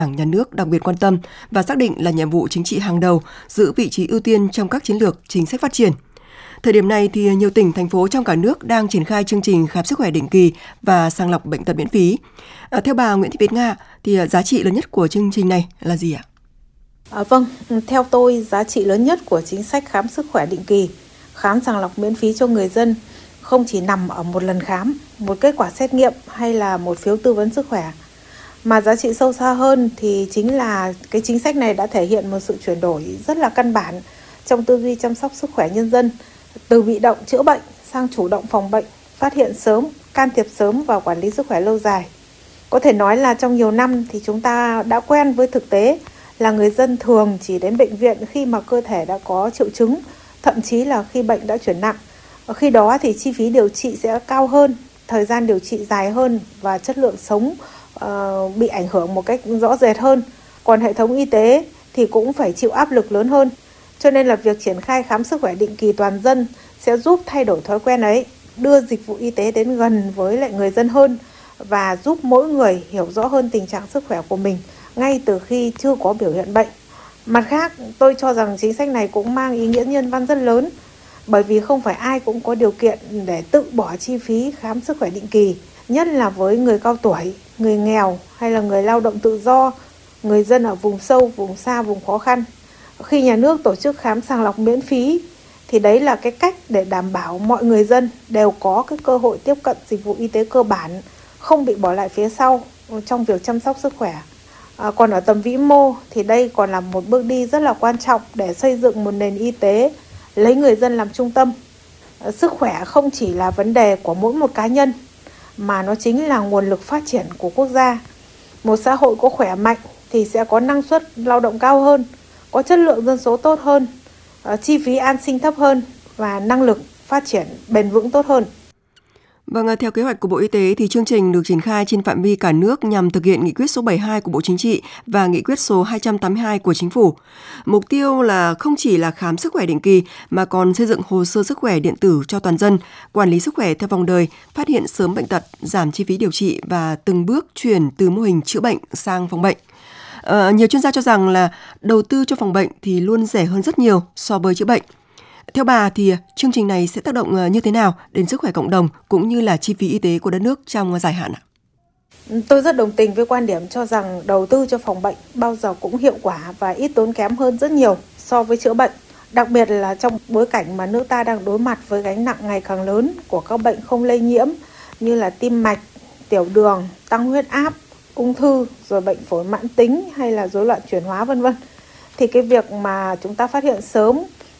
Đảng, Nhà nước đặc biệt quan tâm và xác định là nhiệm vụ chính trị hàng đầu, giữ vị trí ưu tiên trong các chiến lược, chính sách phát triển. Thời điểm này thì nhiều tỉnh, thành phố trong cả nước đang triển khai chương trình khám sức khỏe định kỳ và sàng lọc bệnh tật miễn phí. Theo bà Nguyễn Thị Việt Nga thì giá trị lớn nhất của chương trình này là gì ạ? Vâng, theo tôi, giá trị lớn nhất của chính sách khám sức khỏe định kỳ, khám sàng lọc miễn phí cho người dân không chỉ nằm ở một lần khám, một kết quả xét nghiệm hay là một phiếu tư vấn sức khỏe, mà giá trị sâu xa hơn thì chính là cái chính sách này đã thể hiện một sự chuyển đổi rất là căn bản trong tư duy chăm sóc sức khỏe nhân dân, từ bị động chữa bệnh sang chủ động phòng bệnh, phát hiện sớm, can thiệp sớm và quản lý sức khỏe lâu dài. Có thể nói là trong nhiều năm thì chúng ta đã quen với thực tế là người dân thường chỉ đến bệnh viện khi mà cơ thể đã có triệu chứng, thậm chí là khi bệnh đã chuyển nặng. Khi đó thì chi phí điều trị sẽ cao hơn, thời gian điều trị dài hơn và chất lượng sống bị ảnh hưởng một cách rõ rệt hơn. Còn hệ thống y tế thì cũng phải chịu áp lực lớn hơn. Cho nên là việc triển khai khám sức khỏe định kỳ toàn dân sẽ giúp thay đổi thói quen ấy, đưa dịch vụ y tế đến gần với lại người dân hơn và giúp mỗi người hiểu rõ hơn tình trạng sức khỏe của mình ngay từ khi chưa có biểu hiện bệnh. Mặt khác, tôi cho rằng chính sách này cũng mang ý nghĩa nhân văn rất lớn, bởi vì không phải ai cũng có điều kiện để tự bỏ chi phí khám sức khỏe định kỳ, nhất là với người cao tuổi, người nghèo hay là người lao động tự do, người dân ở vùng sâu, vùng xa, vùng khó khăn. Khi nhà nước tổ chức khám sàng lọc miễn phí thì đấy là cái cách để đảm bảo mọi người dân đều có cái cơ hội tiếp cận dịch vụ y tế cơ bản, không bị bỏ lại phía sau trong việc chăm sóc sức khỏe. Còn ở tầm vĩ mô thì đây còn là một bước đi rất là quan trọng để xây dựng một nền y tế lấy người dân làm trung tâm. Sức khỏe không chỉ là vấn đề của mỗi một cá nhân, mà nó chính là nguồn lực phát triển của quốc gia. Một xã hội có khỏe mạnh thì sẽ có năng suất lao động cao hơn, có chất lượng dân số tốt hơn, chi phí an sinh thấp hơn và năng lực phát triển bền vững tốt hơn. Vâng, theo kế hoạch của Bộ Y tế thì chương trình được triển khai trên phạm vi cả nước nhằm thực hiện nghị quyết số 72 của Bộ Chính trị và nghị quyết số 282 của Chính phủ. Mục tiêu là không chỉ là khám sức khỏe định kỳ mà còn xây dựng hồ sơ sức khỏe điện tử cho toàn dân, quản lý sức khỏe theo vòng đời, phát hiện sớm bệnh tật, giảm chi phí điều trị và từng bước chuyển từ mô hình chữa bệnh sang phòng bệnh. Nhiều chuyên gia cho rằng là đầu tư cho phòng bệnh thì luôn rẻ hơn rất nhiều so với chữa bệnh. Theo bà thì chương trình này sẽ tác động như thế nào đến sức khỏe cộng đồng cũng như là chi phí y tế của đất nước trong dài hạn ạ? Tôi rất đồng tình với quan điểm cho rằng đầu tư cho phòng bệnh bao giờ cũng hiệu quả và ít tốn kém hơn rất nhiều so với chữa bệnh. Đặc biệt là trong bối cảnh mà nước ta đang đối mặt với gánh nặng ngày càng lớn của các bệnh không lây nhiễm như là tim mạch, tiểu đường, tăng huyết áp, ung thư, rồi bệnh phổi mãn tính hay là rối loạn chuyển hóa v.v. Thì cái việc mà chúng ta phát hiện sớm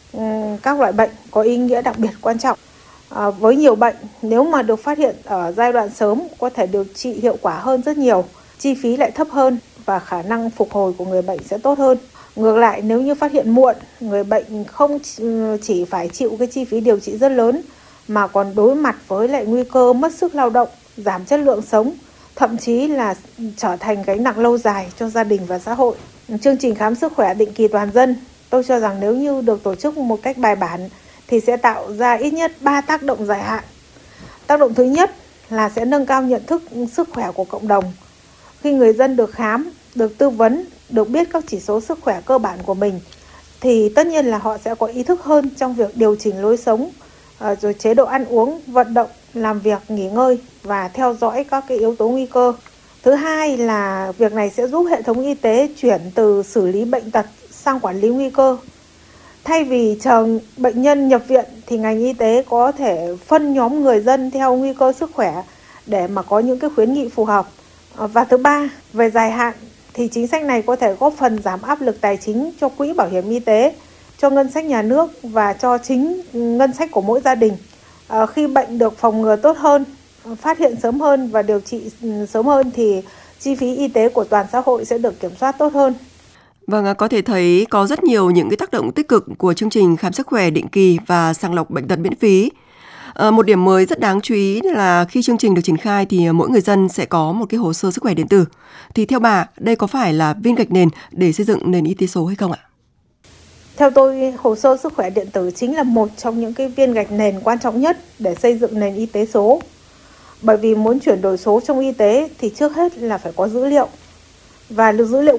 các loại bệnh có ý nghĩa đặc biệt quan trọng. Với nhiều bệnh, nếu mà được phát hiện ở giai đoạn sớm có thể điều trị hiệu quả hơn rất nhiều, chi phí lại thấp hơn và khả năng phục hồi của người bệnh sẽ tốt hơn. Ngược lại, nếu như phát hiện muộn, người bệnh không chỉ phải chịu cái chi phí điều trị rất lớn mà còn đối mặt với lại nguy cơ mất sức lao động, giảm chất lượng sống, thậm chí là trở thành gánh nặng lâu dài cho gia đình và xã hội. Chương trình khám sức khỏe định kỳ toàn dân, tôi cho rằng nếu như được tổ chức một cách bài bản thì sẽ tạo ra ít nhất 3 tác động dài hạn. Tác động thứ nhất là sẽ nâng cao nhận thức sức khỏe của cộng đồng. Khi người dân được khám, được tư vấn, được biết các chỉ số sức khỏe cơ bản của mình thì tất nhiên là họ sẽ có ý thức hơn trong việc điều chỉnh lối sống, rồi chế độ ăn uống, vận động, làm việc, nghỉ ngơi và theo dõi các cái yếu tố nguy cơ. Thứ hai là việc này sẽ giúp hệ thống y tế chuyển từ xử lý bệnh tật sang quản lý nguy cơ. Thay vì chờ bệnh nhân nhập viện thì ngành y tế có thể phân nhóm người dân theo nguy cơ sức khỏe để mà có những cái khuyến nghị phù hợp. Và thứ ba, về dài hạn thì chính sách này có thể góp phần giảm áp lực tài chính cho quỹ bảo hiểm y tế, cho ngân sách nhà nước và cho chính ngân sách của mỗi gia đình. Khi bệnh được phòng ngừa tốt hơn, phát hiện sớm hơn và điều trị sớm hơn thì chi phí y tế của toàn xã hội sẽ được kiểm soát tốt hơn. Vâng, có thể thấy có rất nhiều những cái tác động tích cực của chương trình khám sức khỏe định kỳ và sàng lọc bệnh tật miễn phí. Một điểm mới rất đáng chú ý là khi chương trình được triển khai thì mỗi người dân sẽ có một cái hồ sơ sức khỏe điện tử. Thì theo bà, đây có phải là viên gạch nền để xây dựng nền y tế số hay không ạ? Theo tôi, hồ sơ sức khỏe điện tử chính là một trong những cái viên gạch nền quan trọng nhất để xây dựng nền y tế số. Bởi vì muốn chuyển đổi số trong y tế thì trước hết là phải có dữ liệu. Và dữ liệu